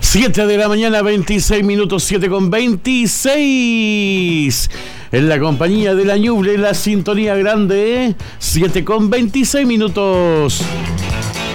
7 de la mañana, 26 minutos, 7 con 26. En la compañía de la Ñuble, la sintonía grande, 7 con 26 minutos.